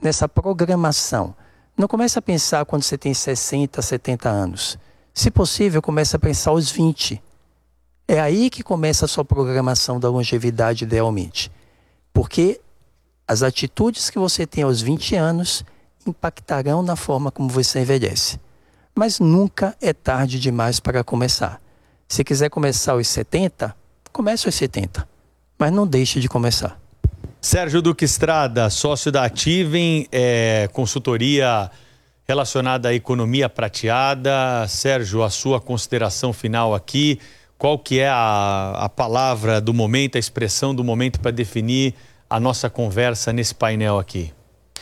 nessa programação. Não comece a pensar quando você tem 60, 70 anos. Se possível, comece a pensar aos 20. É aí que começa a sua programação da longevidade idealmente. Porque as atitudes que você tem aos 20 anos impactarão na forma como você envelhece. Mas nunca é tarde demais para começar. Se quiser começar aos 70, comece aos 70. Mas não deixe de começar. Sérgio Duque Estrada, sócio da Ativem, consultoria relacionada à economia prateada. Sérgio, a sua consideração final aqui. Qual que é a palavra do momento, a expressão do momento para definir a nossa conversa nesse painel aqui?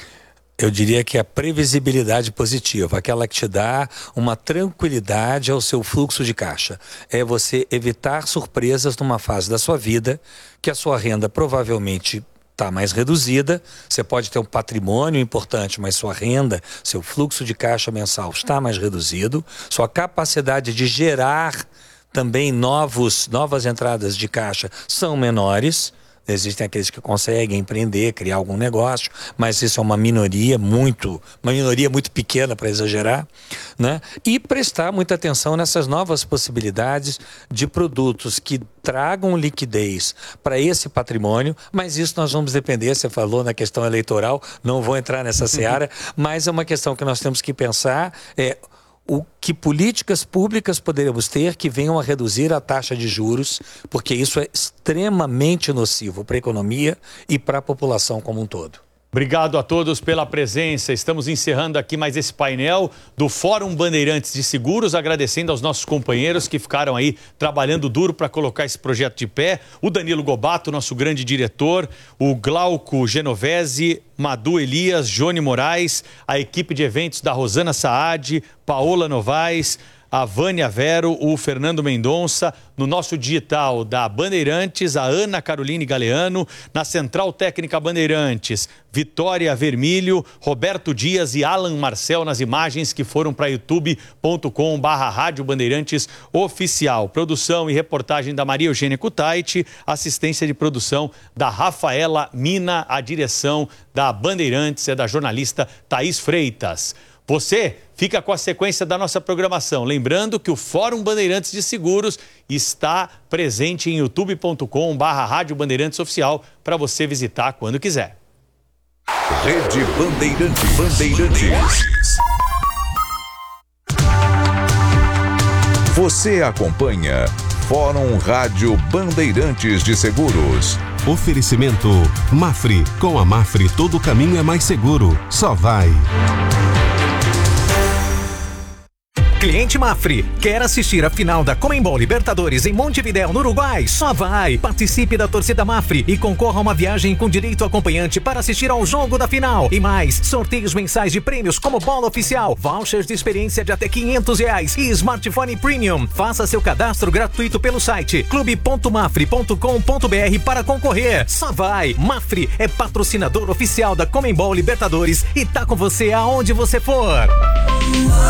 Eu diria que é a previsibilidade positiva, aquela que te dá uma tranquilidade ao seu fluxo de caixa. É você evitar surpresas numa fase da sua vida que a sua renda provavelmente está mais reduzida. Você pode ter um patrimônio importante, mas sua renda, seu fluxo de caixa mensal está mais reduzido. Sua capacidade de gerar também novas entradas de caixa são menores. Existem aqueles que conseguem empreender, criar algum negócio, mas isso é uma minoria muito pequena, para exagerar, né? E prestar muita atenção nessas novas possibilidades de produtos que tragam liquidez para esse patrimônio, mas isso nós vamos depender, você falou na questão eleitoral, não vou entrar nessa seara, mas é uma questão que nós temos que pensar, o que políticas públicas poderemos ter que venham a reduzir a taxa de juros, porque isso é extremamente nocivo para a economia e para a população como um todo. Obrigado a todos pela presença. Estamos encerrando aqui mais esse painel do Fórum Bandeirantes de Seguros, agradecendo aos nossos companheiros que ficaram aí trabalhando duro para colocar esse projeto de pé. O Danilo Gobato, nosso grande diretor, o Glauco Genovese, Madu Elias, Johnny Moraes, a equipe de eventos da Rosana Saad, Paola Novaes, a Vânia Vero, o Fernando Mendonça, no nosso digital da Bandeirantes, a Ana Caroline Galeano, na Central Técnica Bandeirantes, Vitória Vermílio, Roberto Dias e Alan Marcel nas imagens que foram para youtube.com/Rádio Bandeirantes Oficial. Produção e reportagem da Maria Eugênia Kutaiti, assistência de produção da Rafaela Mina, a direção da Bandeirantes é da jornalista Thaís Freitas. Você fica com a sequência da nossa programação. Lembrando que o Fórum Bandeirantes de Seguros está presente em youtube.com/Rádio Bandeirantes Oficial para você visitar quando quiser. Rede Bandeirantes. Você acompanha Fórum Rádio Bandeirantes de Seguros. Oferecimento Mafre. Com a Mafre todo caminho é mais seguro. Só vai. Cliente Mafre, quer assistir a final da Conmebol Libertadores em Montevidéu, no Uruguai? Só vai! Participe da torcida Mafre e concorra a uma viagem com direito acompanhante para assistir ao jogo da final. E mais, sorteios mensais de prêmios como bola oficial, vouchers de experiência de até R$500 e smartphone premium. Faça seu cadastro gratuito pelo site clube.mafre.com.br para concorrer. Só vai! Mafre é patrocinador oficial da Conmebol Libertadores e tá com você aonde você for.